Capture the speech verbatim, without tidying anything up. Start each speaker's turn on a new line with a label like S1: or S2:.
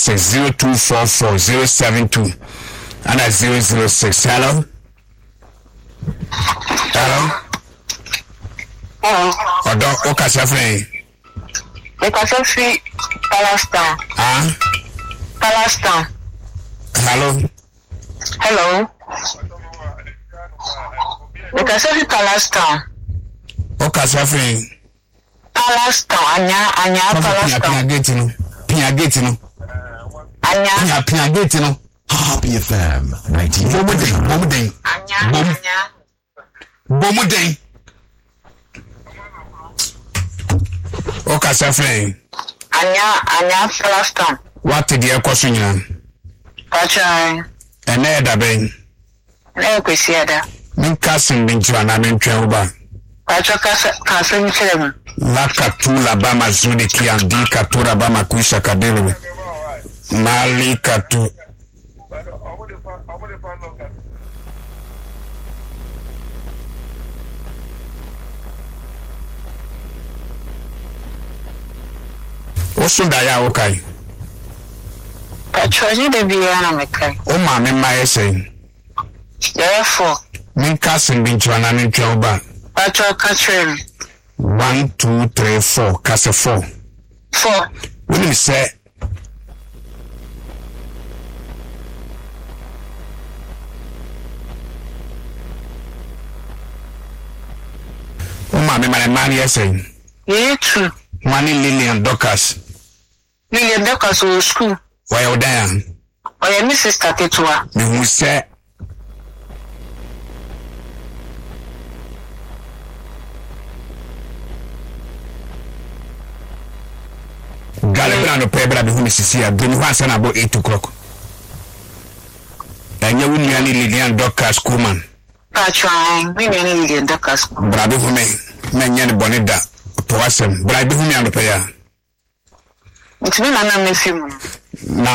S1: six zero two four four zero seven two and at zero zero six. Hello? Hello?
S2: Hello.
S1: Odo, oka safre.
S2: Oka safre Palestine.
S1: Ah?
S2: Palestine.
S1: Hello?
S2: Hello. Oka safre Palestine.
S1: Oka safre.
S2: Palestine. Anya, anya Palestine.
S1: Pia gate no. Pia gate no.
S2: Anya.
S1: Pia pia gate no.
S3: Happy F M nineteen.
S1: Bomudin, bomudin.
S2: Anya, anya.
S1: Bomudin. Oka safre.
S2: Anya, anya Palestine.
S1: What did you question you?
S2: Pachai.
S1: And there da ben.
S2: Na kwesi ada.
S1: Min kasin bin jiwa na min twa uba.
S2: Pacho kasa kasa ni chelem.
S1: La katula bama zuni kiandi katura bama kuisha kadelu. Mali katu. Osunda ya okai.
S2: Pacho ni de biya na mekai.
S1: O ma me ma yesen.
S2: Therefore,
S1: Min kasin bin jiwa na min twa uba.
S2: Pacho kachem.
S1: One, two, three, four. Kase four.
S2: Four.
S1: When you say Uma me mane man yesen.
S2: Ye true.
S1: Money Lillian Docas.
S2: Million dollars o school.
S1: Why you there?
S2: Oya mi sister Ketua.
S1: Me who say Galebra no pebra be hu sisi a benu ha sana about eight o'clock. Anya wu ni ani Lillian Docas Kuman.
S2: Pacho ai, mi ni million dollars.
S1: Bra be hu me na nya ne bonida to asem. Bra be hu me ando pe ya.
S2: Ntimi na na me film.
S1: Na